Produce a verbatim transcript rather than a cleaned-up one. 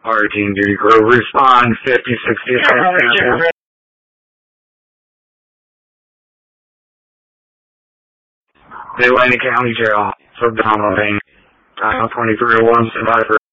Our team duty crew, respond fifty sixty. The Atlantic County Jail for Donald Payne. Dial twenty-three oh one survivor.